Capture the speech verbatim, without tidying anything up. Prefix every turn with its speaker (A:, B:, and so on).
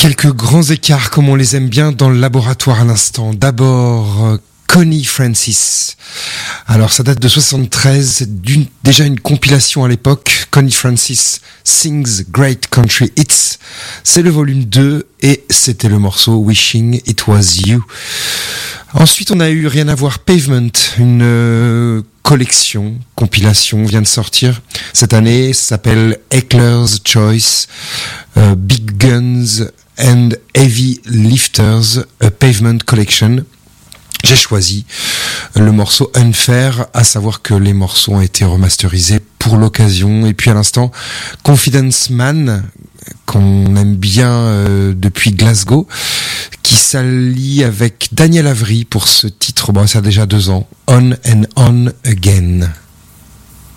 A: Quelques grands écarts comme on les aime bien dans le laboratoire à l'instant. D'abord, euh, Connie Francis. Alors ça date de soixante-treize, d'une, déjà une compilation à l'époque, Connie Francis Sings Great Country Hits. C'est le volume deux et c'était le morceau Wishing It Was You. Ensuite on a eu Rien à voir Pavement, une euh, collection, compilation vient de sortir cette année, ça s'appelle Heckler's Choice, euh, Big Guns and Heavy Lifters, a Pavement Collection. J'ai choisi le morceau Unfair, à savoir que les morceaux ont été remasterisés pour l'occasion. Et puis à l'instant, Confidence Man, qu'on aime bien euh, depuis Glasgow, qui s'allie avec Daniel Avery pour ce titre, bon ça a déjà deux ans, On and On Again.